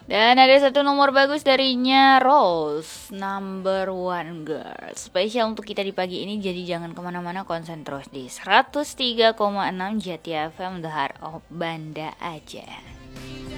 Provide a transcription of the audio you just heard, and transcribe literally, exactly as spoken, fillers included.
Dan ada satu nomor bagus darinya, Rose, number one girl. Spesial untuk kita di pagi ini, jadi jangan kemana-mana, konsen terus di seratus tiga koma enam Jati F M, The Heart of Banda aja.